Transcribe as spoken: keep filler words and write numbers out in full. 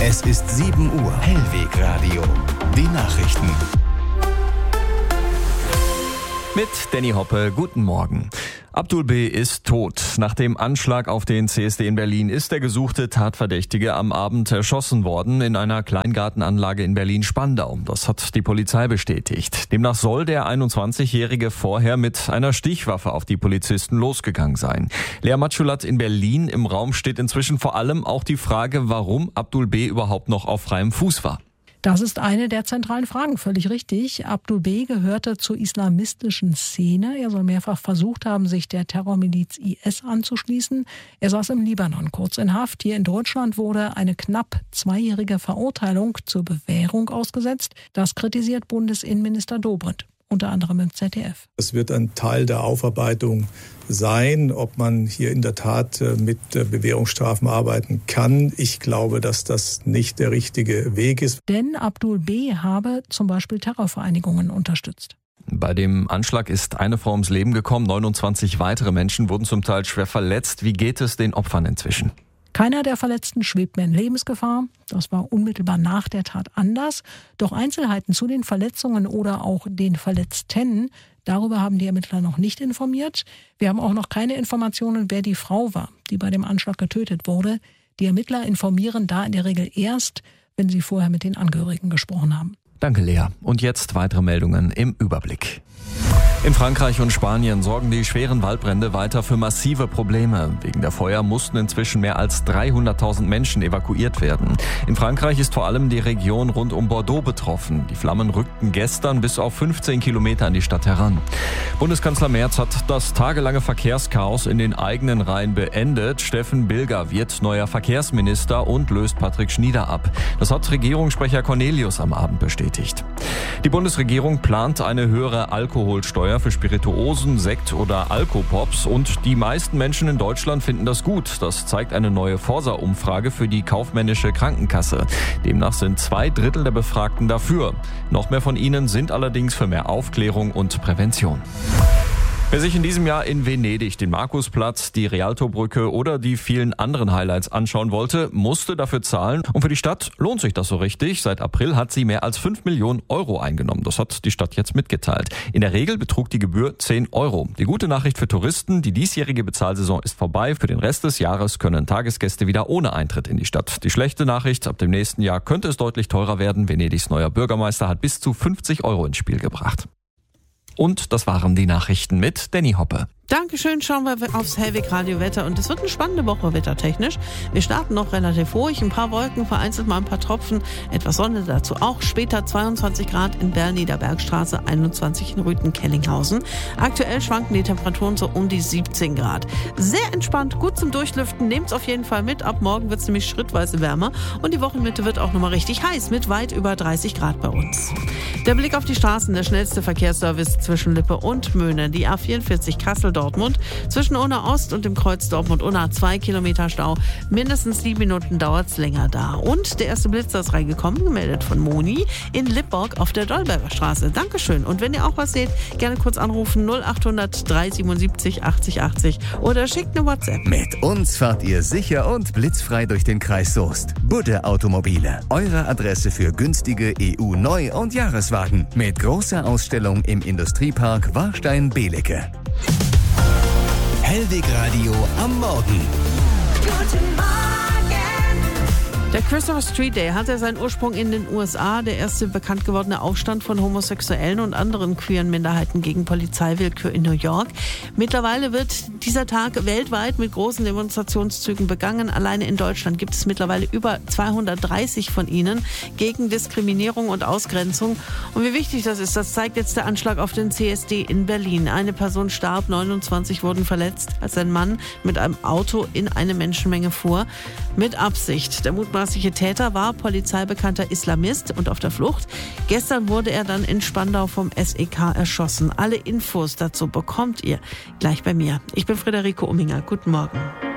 Es ist sieben Uhr. Hellweg Radio. Die Nachrichten. Mit Danny Hoppe, guten Morgen. Abdul B. ist tot. Nach dem Anschlag auf den C S D in Berlin ist der gesuchte Tatverdächtige am Abend erschossen worden in einer Kleingartenanlage in Berlin-Spandau. Das hat die Polizei bestätigt. Demnach soll der einundzwanzigjährige vorher mit einer Stichwaffe auf die Polizisten losgegangen sein. Lea Matschulat in Berlin. Im Raum steht inzwischen vor allem auch die Frage, warum Abdul B. überhaupt noch auf freiem Fuß war. Das ist eine der zentralen Fragen, völlig richtig. Abdul B. gehörte zur islamistischen Szene. Er soll mehrfach versucht haben, sich der Terrormiliz I S anzuschließen. Er saß im Libanon kurz in Haft. Hier in Deutschland wurde eine knapp zweijährige Verurteilung zur Bewährung ausgesetzt. Das kritisiert Bundesinnenminister Dobrindt, unter anderem im Z D F. Es wird ein Teil der Aufarbeitung sein, ob man hier in der Tat mit Bewährungsstrafen arbeiten kann. Ich glaube, dass das nicht der richtige Weg ist. Denn Abdul B. habe zum Beispiel Terrorvereinigungen unterstützt. Bei dem Anschlag ist eine Frau ums Leben gekommen, neunundzwanzig weitere Menschen wurden zum Teil schwer verletzt. Wie geht es den Opfern inzwischen? Keiner der Verletzten schwebt mehr in Lebensgefahr. Das war unmittelbar nach der Tat anders. Doch Einzelheiten zu den Verletzungen oder auch den Verletzten, darüber haben die Ermittler noch nicht informiert. Wir haben auch noch keine Informationen, wer die Frau war, die bei dem Anschlag getötet wurde. Die Ermittler informieren da in der Regel erst, wenn sie vorher mit den Angehörigen gesprochen haben. Danke, Lea. Und jetzt weitere Meldungen im Überblick. In Frankreich und Spanien sorgen die schweren Waldbrände weiter für massive Probleme. Wegen der Feuer mussten inzwischen mehr als dreihunderttausend Menschen evakuiert werden. In Frankreich ist vor allem die Region rund um Bordeaux betroffen. Die Flammen rückten gestern bis auf fünfzehn Kilometer an die Stadt heran. Bundeskanzler Merz hat das tagelange Verkehrschaos in den eigenen Reihen beendet. Steffen Bilger wird neuer Verkehrsminister und löst Patrick Schnieder ab. Das hat Regierungssprecher Cornelius am Abend bestätigt. Die Bundesregierung plant eine höhere Alkoholsteuer für Spirituosen, Sekt oder Alkopops und die meisten Menschen in Deutschland finden das gut. Das zeigt eine neue Forsa-Umfrage für die kaufmännische Krankenkasse. Demnach sind zwei Drittel der Befragten dafür. Noch mehr von ihnen sind allerdings für mehr Aufklärung und Prävention. Wer sich in diesem Jahr in Venedig den Markusplatz, die Rialtobrücke oder die vielen anderen Highlights anschauen wollte, musste dafür zahlen. Und für die Stadt lohnt sich das so richtig. Seit April hat sie mehr als fünf Millionen Euro eingenommen. Das hat die Stadt jetzt mitgeteilt. In der Regel betrug die Gebühr zehn Euro. Die gute Nachricht für Touristen, die diesjährige Bezahlsaison ist vorbei. Für den Rest des Jahres können Tagesgäste wieder ohne Eintritt in die Stadt. Die schlechte Nachricht, ab dem nächsten Jahr könnte es deutlich teurer werden. Venedigs neuer Bürgermeister hat bis zu fünfzig Euro ins Spiel gebracht. Und das waren die Nachrichten mit Danny Hoppe. Dankeschön, schauen wir aufs Hellweg Radio Wetter und es wird eine spannende Woche wettertechnisch. Wir starten noch relativ ruhig, ein paar Wolken, vereinzelt mal ein paar Tropfen, etwas Sonne dazu auch. Später zweiundzwanzig Grad in Bern-Niederbergstraße, einundzwanzig in Rüthen-Kellinghausen. Aktuell schwanken die Temperaturen so um die siebzehn Grad. Sehr entspannt, gut zum Durchlüften, nehmt's auf jeden Fall mit. Ab morgen wird's nämlich schrittweise wärmer und die Wochenmitte wird auch nochmal richtig heiß mit weit über dreißig Grad bei uns. Der Blick auf die Straßen, der schnellste Verkehrsservice zwischen Lippe und Möhne, die A vierundvierzig Kassel-Dortmund. Zwischen Unna Ost und dem Kreuz Dortmund-Unna zwei Kilometer Stau. Mindestens sieben Minuten dauert's länger da. Und der erste Blitzer ist reingekommen, gemeldet von Moni in Lippborg auf der Dolberger Straße. Dankeschön. Und wenn ihr auch was seht, gerne kurz anrufen null acht hundert dreihundertsiebenundsiebzig achtzig achtzig oder schickt eine WhatsApp. Mit uns fahrt ihr sicher und blitzfrei durch den Kreis Soest. Budde Automobile. Eure Adresse für günstige E U-Neu- und Jahreswagen. Mit großer Ausstellung im Industriepark Warstein-Belecke. Hellweg Radio am Morgen. Guten Morgen. Der Christopher Street Day hatte seinen Ursprung in den U S A. Der erste bekannt gewordene Aufstand von Homosexuellen und anderen queeren Minderheiten gegen Polizeiwillkür in New York. Mittlerweile wird dieser Tag weltweit mit großen Demonstrationszügen begangen. Alleine in Deutschland gibt es mittlerweile über zweihundertdreißig von ihnen gegen Diskriminierung und Ausgrenzung. Und wie wichtig das ist, das zeigt jetzt der Anschlag auf den C S D in Berlin. Eine Person starb, neunundzwanzig wurden verletzt, als ein Mann mit einem Auto in eine Menschenmenge fuhr. Mit Absicht. Der mutmaßliche Täter war polizeibekannter Islamist und auf der Flucht. Gestern wurde er dann in Spandau vom S E K erschossen. Alle Infos dazu bekommt ihr gleich bei mir. Ich bin Friederike Umminger. Guten Morgen.